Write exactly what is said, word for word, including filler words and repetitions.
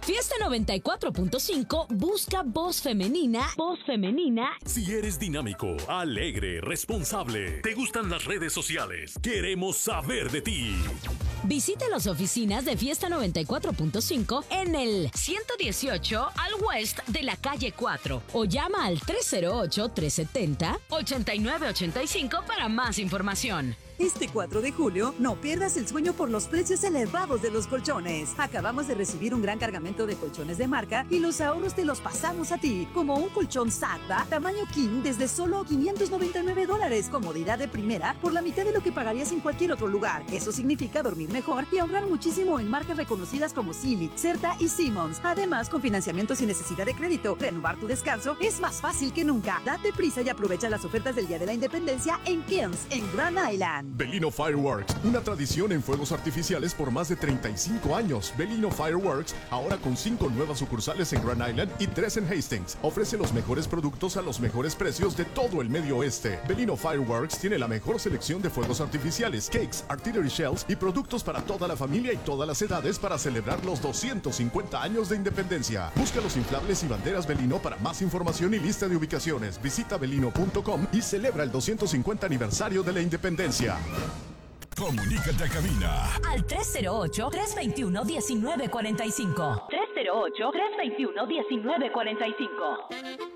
Fiesta noventa y cuatro punto cinco busca voz femenina, voz femenina. Si eres dinámico, alegre, responsable, te gustan las redes sociales, queremos saber de ti. Visite las oficinas de Fiesta noventa y cuatro punto cinco en el ciento dieciocho al West de la calle cuatro o llama al tres cero ocho, tres siete cero, ocho nueve ocho cinco para más información. Este cuatro de julio, no pierdas el sueño por los precios elevados de los colchones. Acabamos de recibir un gran cargamento de colchones de marca y los ahorros te los pasamos a ti. Como un colchón Sakta, tamaño King, desde solo quinientos noventa y nueve dólares. Comodidad de primera por la mitad de lo que pagarías en cualquier otro lugar. Eso significa dormir mejor y ahorrar muchísimo en marcas reconocidas como Sealy, Certa y Simmons. Además, con financiamiento sin necesidad de crédito, renovar tu descanso es más fácil que nunca. Date prisa y aprovecha las ofertas del Día de la Independencia en Kilns, en Grand Island. Belino Fireworks, una tradición en fuegos artificiales por más de treinta y cinco años. Belino Fireworks, ahora con cinco nuevas sucursales en Grand Island y tres en Hastings. Ofrece los mejores productos a los mejores precios de todo el medio oeste. Belino Fireworks tiene la mejor selección de fuegos artificiales, cakes, artillery shells y productos para toda la familia y todas las edades para celebrar los doscientos cincuenta años de independencia. Busca los inflables y banderas Belino para más información y lista de ubicaciones. Visita belino punto com y celebra el doscientos cincuenta aniversario de la independencia. Comunícate a cabina al tres cero ocho, tres dos uno, uno nueve cuatro cinco. tres cero ocho, tres dos uno, uno nueve cuatro cinco.